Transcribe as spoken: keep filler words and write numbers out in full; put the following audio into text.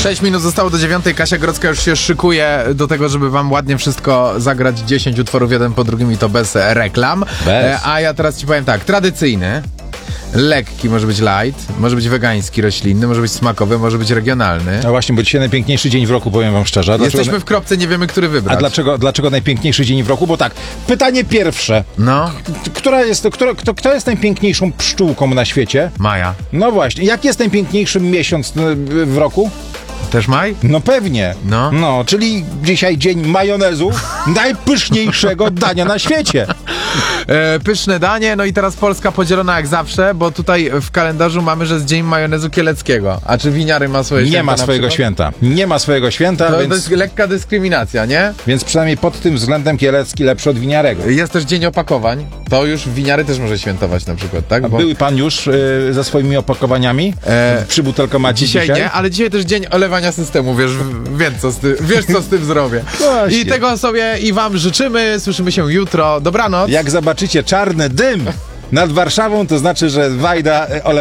sześć minut zostało do dziewiątej. Kasia Grodzka już się szykuje do tego, żeby wam ładnie wszystko zagrać. dziesięć utworów jeden po drugim i to bez reklam. Bez. E, a ja teraz ci powiem tak, tradycyjny, lekki, może być light, może być wegański, roślinny, może być smakowy, może być regionalny. No właśnie, bo dzisiaj najpiękniejszy dzień w roku, powiem wam szczerze. Dlaczego... Jesteśmy w kropce, nie wiemy, który wybrać. A dlaczego, dlaczego najpiękniejszy dzień w roku? Bo tak, pytanie pierwsze. No. Która jest, kto, kto, kto jest najpiękniejszą pszczółką na świecie? Maja. No właśnie. Jaki jest najpiękniejszy miesiąc w roku? Też maj? No pewnie. No. No, czyli dzisiaj dzień majonezu, najpyszniejszego dania na świecie. E, pyszne danie, no i teraz Polska podzielona jak zawsze, bo tutaj w kalendarzu mamy, że jest dzień majonezu kieleckiego. A czy winiary ma swoje Nie święta? ma swojego przykład? święta. Nie ma swojego święta, To, więc, to jest lekka dyskryminacja, nie? więc przynajmniej pod tym względem Kielecki lepszy od winiarego. Jest też dzień opakowań. To już winiary też może świętować na przykład, tak? A Bo był pan już y, ze swoimi opakowaniami E, przy butelkomacie dzisiaj, dzisiaj? nie, ale dzisiaj też dzień olewania systemu, wiesz, wiem co z tym, wiesz co z tym zrobię. Właśnie. I tego sobie i wam życzymy, słyszymy się jutro. Dobranoc. Jak zobaczycie czarny dym nad Warszawą, to znaczy, że Wajda olewa